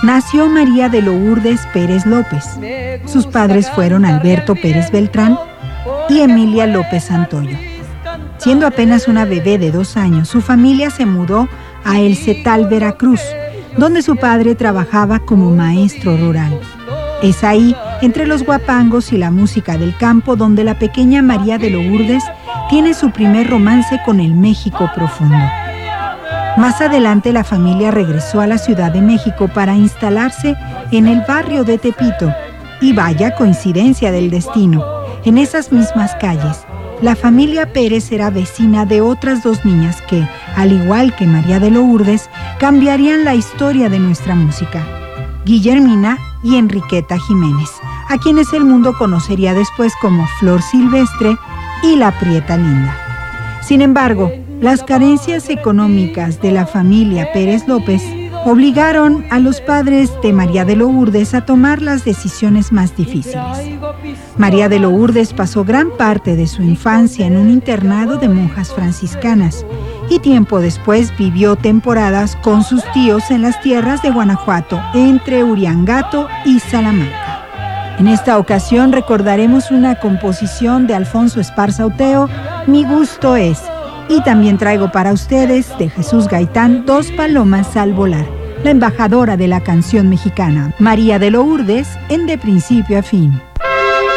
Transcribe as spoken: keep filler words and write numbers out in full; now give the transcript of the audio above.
nació María de Lourdes Pérez López. Sus padres fueron Alberto Pérez Beltrán y Emilia López Santoyo. Siendo apenas una bebé de dos años, su familia se mudó a El Setal, Veracruz, donde su padre trabajaba como maestro rural. Es ahí, entre los guapangos y la música del campo, donde la pequeña María de Lourdes tiene su primer romance con el México profundo. Más adelante, la familia regresó a la Ciudad de México para instalarse en el barrio de Tepito. Y vaya coincidencia del destino, en esas mismas calles, la familia Pérez era vecina de otras dos niñas que, al igual que María de Lourdes, cambiarían la historia de nuestra música: Guillermina y Enriqueta Jiménez, a quienes el mundo conocería después como Flor Silvestre y La Prieta Linda. Sin embargo, las carencias económicas de la familia Pérez López obligaron a los padres de María de Lourdes a tomar las decisiones más difíciles. María de Lourdes pasó gran parte de su infancia en un internado de monjas franciscanas y tiempo después vivió temporadas con sus tíos en las tierras de Guanajuato, entre Uriangato y Salamanca. En esta ocasión recordaremos una composición de Alfonso Esparza Oteo, Mi gusto es. Y también traigo para ustedes, de Jesús Gaitán, Dos palomas al volar, la embajadora de la canción mexicana, María de Lourdes, en De principio a fin.